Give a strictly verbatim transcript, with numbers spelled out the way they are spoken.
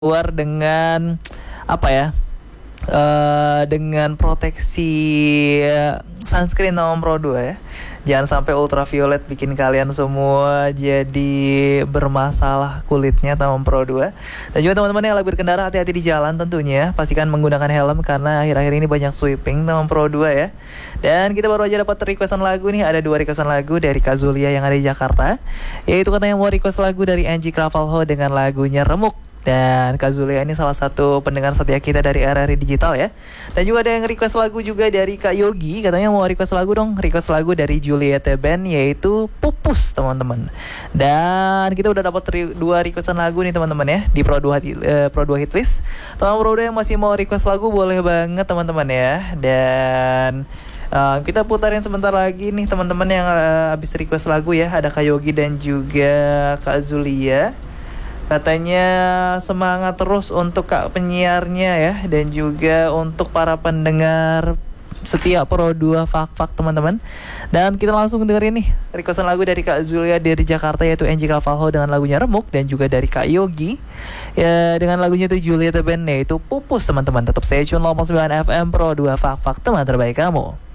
keluar dengan apa ya? eh dengan proteksi eh, sunscreen nomor Pro dua ya. Jangan sampai ultraviolet bikin kalian semua jadi bermasalah kulitnya Tamam Pro dua. Dan juga teman-teman yang lagi berkendara, hati-hati di jalan tentunya. Pastikan menggunakan helm karena akhir-akhir ini banyak sweeping Tamam Pro dua ya. Dan kita baru aja dapat requestan lagu nih. Ada dua requestan lagu dari Kak Zulia yang ada di Jakarta. Yaitu katanya mau request lagu dari Angie Cravalho dengan lagunya Remuk. Dan Kak Zulia ini salah satu pendengar setia kita dari R R I Digital ya. Dan juga ada yang request lagu juga dari Kak Yogi. Katanya mau request lagu dong. Request lagu dari Juliette Band yaitu Pupus teman-teman. Dan kita udah dapat ri- dua requestan lagu nih teman-teman ya. Di Pro dua, uh, Pro dua Hitlist. Teman Pro dua yang masih mau request lagu boleh banget teman-teman ya. Dan uh, kita putarin sebentar lagi nih teman-teman yang uh, habis request lagu ya. Ada Kak Yogi dan juga Kak Zulia. Katanya semangat terus untuk Kak penyiarnya ya. Dan juga untuk para pendengar setia Pro dua Fak-Fak teman-teman. Dan kita langsung dengerin nih requestan lagu dari Kak Zulia dari Jakarta yaitu Angie Cravalho dengan lagunya Remuk. Dan juga dari Kak Yogi ya, dengan lagunya itu Juliette Band yaitu Pupus teman-teman. Tetap stay tune delapan puluh sembilan F M Pro dua Fak-Fak, teman terbaik kamu.